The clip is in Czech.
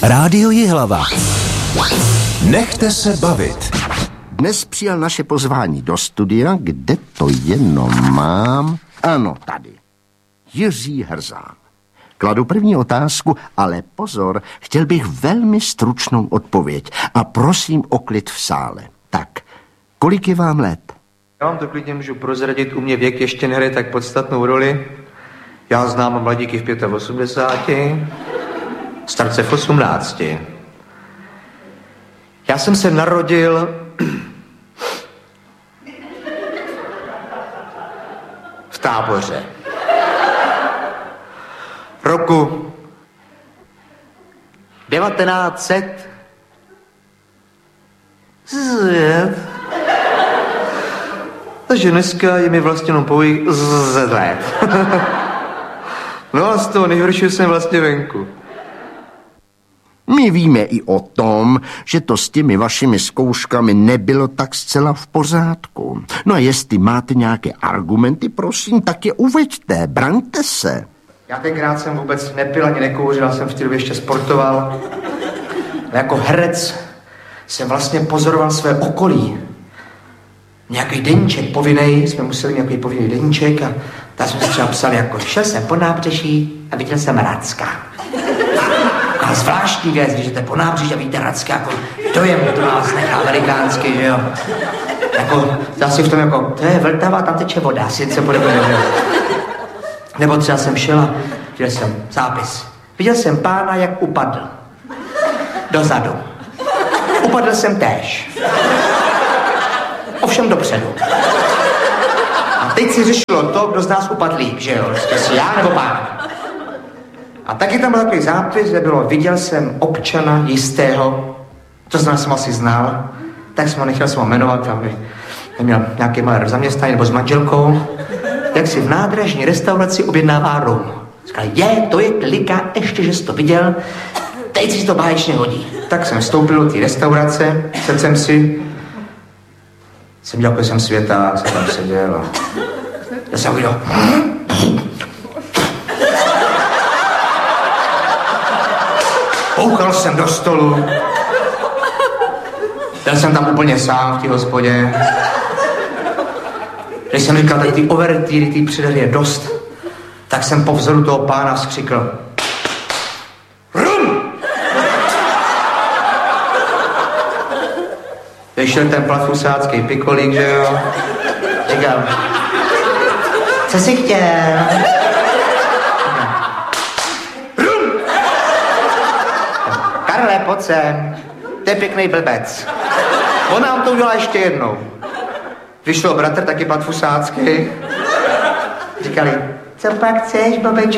Rádio Jihlava. Nechte se bavit. Dnes přijal naše pozvání do studia, kde to jenom mám. Ano, tady. Jiří Hrzán. Kladu první otázku, ale pozor, chtěl bych velmi stručnou odpověď a prosím o klid v sále. Tak, kolik je vám let? Já vám to klidně můžu prozradit, u mě věk ještě nehraje tak podstatnou roli. Já znám mladíky v 85, starce v 18. Já jsem se narodil v Táboře. Roku 1900. Takže dneska je mi vlastně jenom pouhých z let. No a z toho nejhoršího jsem vlastně venku. My víme i o tom, že to s těmi vašimi zkouškami nebylo tak zcela v pořádku. No a jestli máte nějaké argumenty, prosím, tak je uveďte, braňte se. Já tenkrát jsem vůbec nepil ani nekouřil, jsem v té době ještě sportoval. Ale jako herec jsem vlastně pozoroval své okolí. Nějaký deníček povinnej, jsme museli nějaký povinný deníček a tam jsme si třeba psali jako šel jsem po nábřeží a viděl jsem Racka. A zvláštní věc, když jdete po nábřeží a vidíte Racka, jako dojem to vás nechá velikánský, že jo. Jako, zase v tom jako, to je Vltava, tam teče voda, sice podobně. Nebo třeba jsem šel a viděl jsem zápis. Viděl jsem pána, jak upadl. Dozadu. Upadl jsem též. Ovšem dopředu. A teď si řešilo to, kdo z nás upadl líp, že jo? Jestli já nebo pán. A taky tam byl takový zápis, kde bylo, viděl jsem občana jistého, to znamená, jsem asi znal, tak jsem ho nechtěl jsem ho jmenovat, aby neměl nějaký malé zaměstnání nebo s manželkou, jak si v nádražní restauraci objednává rum. Říkal, to je klika, ještě, že jsi to viděl, teď si to báječně hodí. Tak jsem vstoupil do té restaurace, sedl jsem si, jsem dělal, jsem světa, jsem tam seděl a já jsem viděl. Poukal jsem do stolu, byl jsem tam úplně sám v té hospodě. Když jsem říkal, tak ty overtýry, ty předehry je dost, tak jsem po vzoru toho pána vzkřikl. Rum! Vyšel ten platfusácký pikolík, že jo? Říkal, co jsi chtěl? Rum! Karle, pojď sem, to je pěkný blbec. On nám to udělá ještě jednou. Vyšel bratr, taky platfusácký. Říkali, co pak chceš, babečko?